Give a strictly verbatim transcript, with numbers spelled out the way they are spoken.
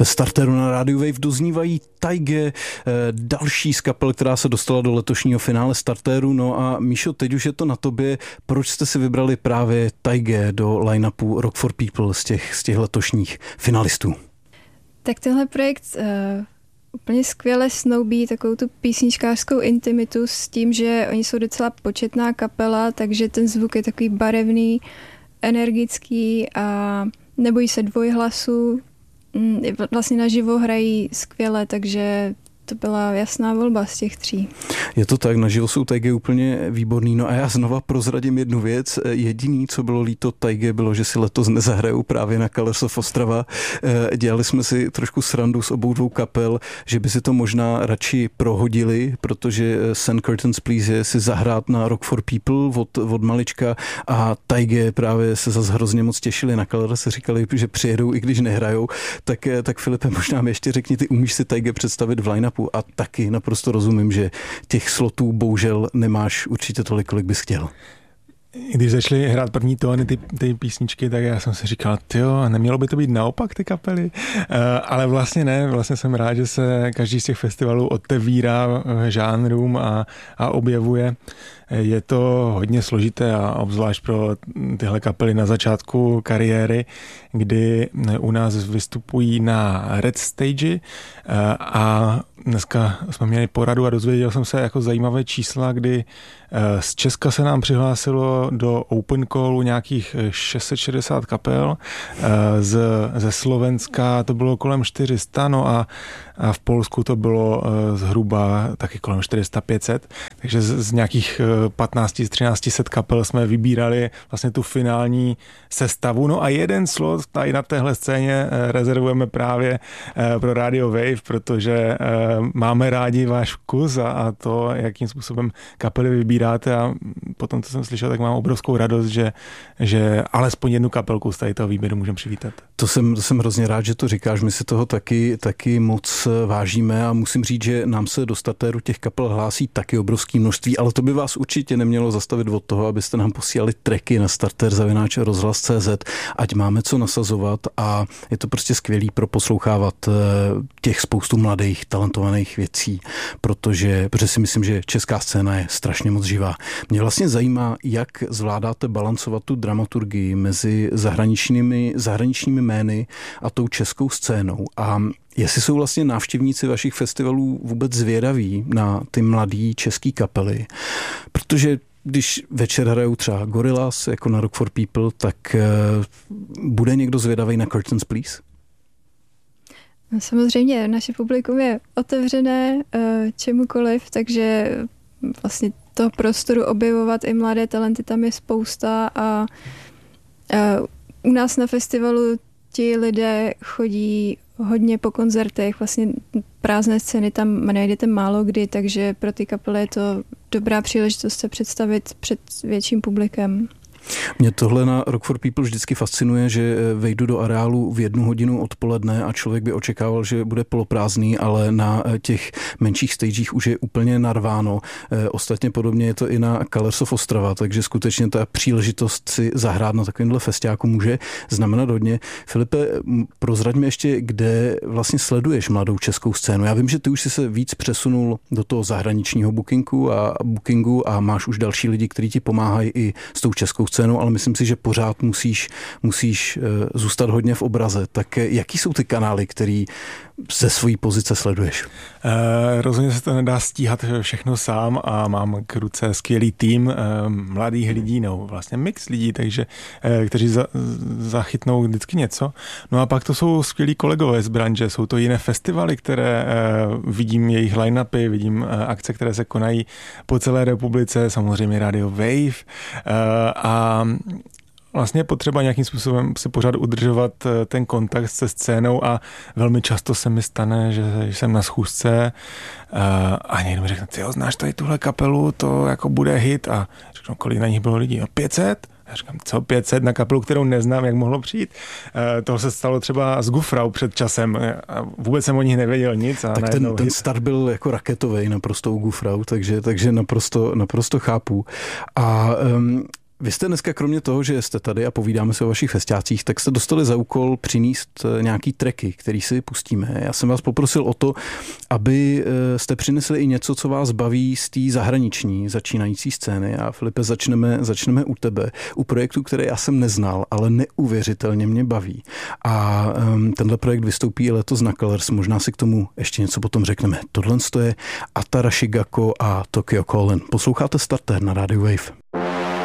Ve starteru na rádiu Wave doznívají Taige, další z kapel, která se dostala do letošního finále starteru. No a Míšo, teď už je to na tobě. Proč jste si vybrali právě Taige do line-upu Rock for People z těch, z těch letošních finalistů? Tak tenhle projekt uh, úplně skvěle snoubí takovou tu písničkářskou intimitu s tím, že oni jsou docela početná kapela, takže ten zvuk je takový barevný, energický a nebojí se dvojhlasu. Vlastně naživo hrají skvěle, takže to byla jasná volba z těch tří. Je to tak, naživo jsou Taige úplně výborný. No a já znova prozradím jednu věc. Jediný, co bylo líto Taige, bylo, že si letos nezahrajou právě na Colors of Ostrava. Dělali jsme si trošku srandu s obou dvou kapel, že by si to možná radši prohodili, protože Sen Curtains Please je si zahrát na Rock for People od, od malička a Taige právě se zase hrozně moc těšili na Colors, říkali, že přijedou, i když nehrajou. Tak, tak Filipe, možná mi ještě řekni, ty umíš si Taige představit v line-upu? A taky naprosto rozumím, že těch slotů bohužel nemáš určitě tolik, kolik bys chtěl. Když začali hrát první tóny ty, ty písničky, tak já jsem si říkal, tyjo, nemělo by to být naopak ty kapely? Uh, ale vlastně ne, vlastně jsem rád, že se každý z těch festivalů otevírá žánrům a, a objevuje. Je to hodně složité a obzvlášť pro tyhle kapely na začátku kariéry, kdy u nás vystupují na Red Stage a dneska jsme měli poradu a dozvěděl jsem se jako zajímavé čísla, kdy z Česka se nám přihlásilo do Open Callu nějakých šest set šedesát kapel, z, ze Slovenska to bylo kolem čtyři sta, no a, a v Polsku to bylo zhruba taky kolem čtyři sta pět set, takže z, z nějakých patnáct až třináct set kapel jsme vybírali vlastně tu finální sestavu, no a jeden slot tady na téhle scéně rezervujeme právě pro Radio Wave, protože máme rádi váš vkus a, a to, jakým způsobem kapely vybíráte a potom, co jsem slyšel, tak mám obrovskou radost, že, že alespoň jednu kapelku z tady toho výběru můžeme přivítat. To jsem, to jsem hrozně rád, že to říkáš, my si toho taky, taky moc vážíme a musím říct, že nám se do startéru těch kapel hlásí taky obrovské množství, ale to by vás určitě nemělo zastavit od toho, abyste nám posílali tracky na starter zavináč rozhlas tečka cé zet, ať máme co nasazovat a je to prostě skvělý proposlouchávat těch spoustu mladých, talentovaných věcí, protože, protože si myslím, že česká scéna je strašně moc živá. Mě vlastně zajímá, jak zvládáte balancovat tu dramaturgii mezi zahraničními, zahraničními jmény a tou českou scénou a jestli jsou vlastně návštěvníci vašich festivalů vůbec zvědaví na ty mladý český kapely, protože když večer hrajou třeba Gorillaz jako na Rock for People, tak uh, bude někdo zvědavý na Curtains Please? No, samozřejmě, naše publikum je otevřené uh, čemukoliv, takže vlastně toho prostoru objevovat i mladé talenty tam je spousta a uh, u nás na festivalu ti lidé chodí hodně po koncertech, vlastně prázdné scény tam najdete málo kdy, takže pro ty kapely je to dobrá příležitost se představit před větším publikem. Mě tohle na Rock for People vždycky fascinuje, že vejdu do areálu v jednu hodinu odpoledne a člověk by očekával, že bude poloprázdný, ale na těch menších stagech už je úplně narváno. Ostatně podobně je to i na Colors of Ostrava, takže skutečně ta příležitost si zahrát na takovýmhle festiáku může znamenat hodně. Filipe, prozraď mi ještě, kde vlastně sleduješ mladou českou scénu. Já vím, že ty už jsi se víc přesunul do toho zahraničního bookingu a bookingu a máš už další lidi, kteří ti pomáhají i s tou českou scénou, ale myslím si, že pořád musíš, musíš zůstat hodně v obraze. Tak jaký jsou ty kanály, který ze svojí pozice sleduješ? Eh, rozhodně se to nedá stíhat všechno sám a mám k ruce skvělý tým eh, mladých lidí, no vlastně mix lidí, takže eh, kteří za, zachytnou vždycky něco. No a pak to jsou skvělí kolegové z branže, jsou to jiné festivaly, které eh, vidím jejich line-upy, vidím eh, akce, které se konají po celé republice, samozřejmě Radio Wave eh, a vlastně je potřeba nějakým způsobem si pořád udržovat ten kontakt se scénou a velmi často se mi stane, že jsem na schůzce a někdo mi řekne, tyjo, znáš tady tuhle kapelu, to jako bude hit a řeknu, kolik na nich bylo lidí? No pět set? Já říkám, co pět set na kapelu, kterou neznám, jak mohlo přijít? To se stalo třeba s Gufrau před časem. Vůbec jsem o nich nevěděl nic. A tak ten, ten start byl jako raketový naprosto u Gufrau, takže, takže naprosto, naprosto chápu. A um, Vy jste dneska kromě toho, že jste tady a povídáme se o vašich festiácích, tak jste dostali za úkol přinést nějaký tracky, který si pustíme. Já jsem vás poprosil o to, aby jste přinesli i něco, co vás baví z té zahraniční začínající scény. A Filipe, začneme, začneme u tebe, u projektu, který já jsem neznal, ale neuvěřitelně mě baví. A um, tenhle projekt vystoupí letos na Colors, možná si k tomu ještě něco potom řekneme. Tohle je Atara Shigako a Tokyo Calling. Posloucháte Starter na Radio Wave.